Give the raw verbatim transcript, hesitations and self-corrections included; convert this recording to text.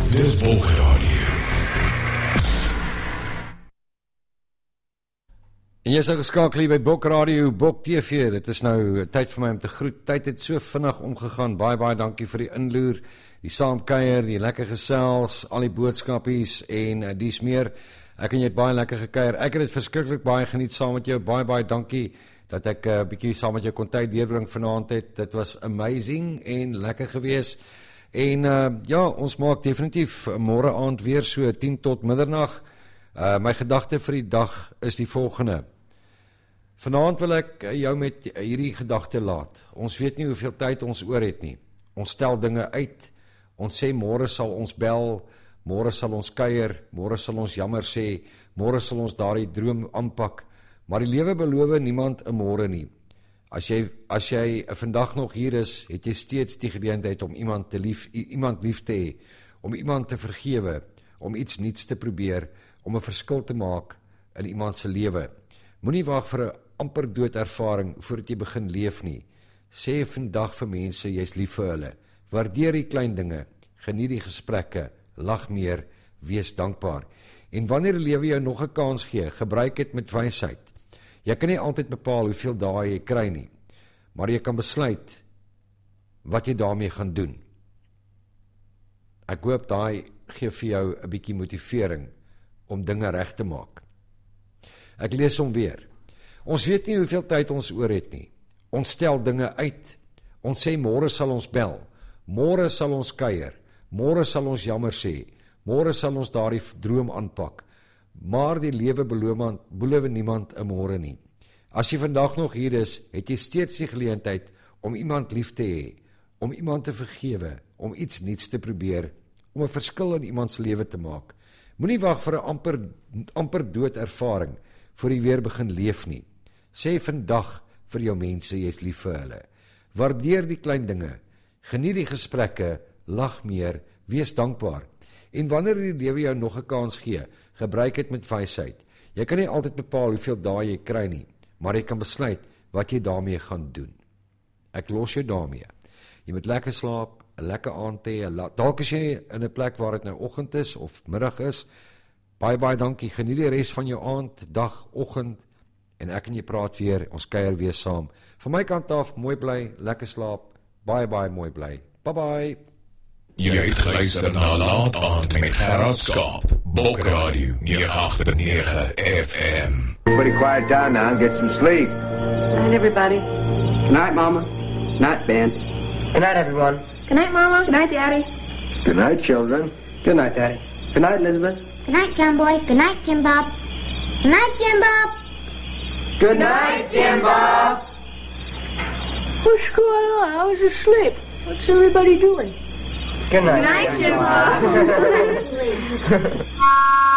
Dis Bokradio. En jy is geskakel by Bokradio, Bok T V. Dit is nou tyd vir my om te groet. Tyd het so vinnig omgegaan. Baie baie dankie vir die inloer, die saamkuier, die lekker gesels, al die boodskapies en uh, dies meer. Ek en jy het baie lekker gekuier. Ek het dit verskriklik baie geniet saam met jou. Baie baie dankie dat ek 'n uh, bietjie saam met jou kon tyd deurbring vanaand het. Dit was amazing en lekker gewees. En uh, ja, ons maak definitief môre aand weer so tien tot middernag. Uh, my gedagte vir die dag is die volgende. Vanaand wil ek jou met hierdie gedagte laat. Ons weet nie hoeveel tyd ons oor het nie. Ons stel dinge uit. Ons sê môre sal ons bel, môre sal ons kuier, môre sal ons jammer sê, môre sal ons daardie droom aanpak. Maar die lewe beloof niemand 'n môre nie. As jy as jy vandag nog hier is, het jy steeds die geleentheid om iemand te lief, iemand lief te hê, om iemand te vergewe, om iets nuuts te probeer, om 'n verskil te maak in iemand se lewe. Moenie wag vir 'n amper doodervaring voordat jy begin leef nie. Sê vandag vir mense jy's lief vir hulle. Waardeer die klein dinge, geniet die gesprekke, lag meer, wees dankbaar. En wanneer die lewe jou nog 'n kans gee, gebruik dit met wysheid. Jy kan nie altyd bepaal hoeveel dae jy kry nie, maar jy kan besluit wat jy daarmee gaan doen. Ek hoop daai gee vir jou 'n bietjie motivering om dinge reg te maak. Ek lees hom weer. Ons weet nie hoeveel tyd ons oor het nie. Ons stel dinge uit. Ons sê môre sal ons bel. Môre sal ons kuier. Môre sal ons jammer sê. Môre sal ons daardie droom aanpak. Maar die lewe beloof, beloof niemand 'n môre nie. As jy vandag nog hier is, het jy steeds die geleentheid om iemand lief te hê, om iemand te vergewe, om iets nuuts te probeer, om 'n verskil in iemand se lewe te maak. Moenie wag vir 'n amper amper dood ervaring voor jy weer begin leef nie. Sê vandag vir jou mense jy's lief vir hulle. Waardeer die klein dinge, geniet die gesprekke, lag meer, wees dankbaar. En wanneer die lewe jou nog 'n kans gee, gebruik dit met wysheid. Jy kan nie altyd bepaal hoeveel dae jy kry nie, maar jy kan besluit wat jy daarmee gaan doen. Ek los jou daarmee. Jy moet lekker slaap, 'n lekker aand hê. Dalk is jy in 'n plek waar dit nou oggend is of middag is. Baie baie dankie. Geniet die res van jou aand, dag, oggend en ek en jy praat weer. Ons kuier weer saam. Van my kant af, mooi bly, lekker slaap. Baie baie mooi bly. Bye bye. Jy het geluister na Laat Aand met Gerard Skaap, Bokradio nege agt nege F M. Everybody quiet down now and get some sleep. Good night, everybody. Good night, Mama. Good night, Ben. Good night, everyone. Good night, Mama. Good night, Daddy. Good night, children. Good night, Daddy. Good night, Elizabeth. Good night, John Boy. Good night, Jim Bob. Good night, Jim Bob. Good night, Jim Bob. What's going on? I was asleep. What's everybody doing? Good night, Good night, Jim Bob. Good night, sleep.